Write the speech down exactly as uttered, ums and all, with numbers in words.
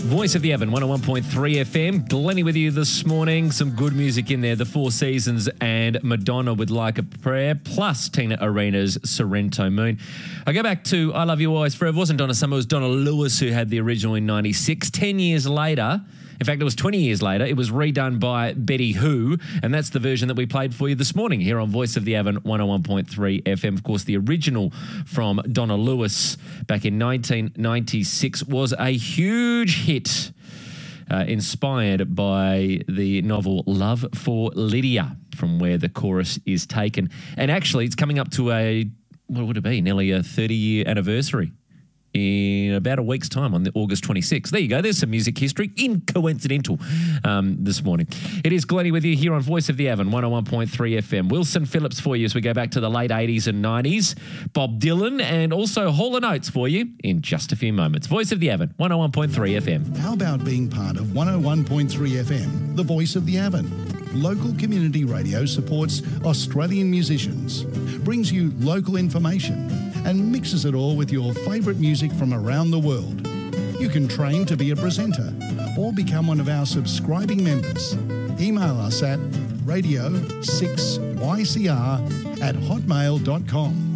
Voice of the Avon, one oh one point three F M. Glennie with you this morning. Some good music in there. The Four Seasons and Madonna with Like a Prayer, plus Tina Arena's Sorrento Moon. I go back to I Love You Always Forever. It wasn't Donna Summer, it was Donna Lewis who had the original in ninety-six. Ten years later, in fact, it was twenty years later, it was redone by Betty Who, and that's the version that we played for you this morning here on Voice of the Avon, one oh one point three F M. Of course, the original from Donna Lewis back in nineteen ninety-six was a huge hit, uh, inspired by the novel Love for Lydia, from where the chorus is taken. And actually, it's coming up to a, what would it be, nearly a thirty-year anniversary in about a week's time on the August twenty-sixth. There you go. There's some music history, incoincidental, um, this morning. It is Glennie with you here on Voice of the Avon, one oh one point three F M. Wilson Phillips for you as we go back to the late eighties and nineties. Bob Dylan and also Hall and Oates for you in just a few moments. Voice of the Avon, one oh one point three F M. How about being part of one oh one point three F M, the Voice of the Avon? Local community radio supports Australian musicians, brings you local information, and mixes it all with your favourite music from around the world. You can train to be a presenter or become one of our subscribing members. Email us at radio six y c r at hotmail dot com.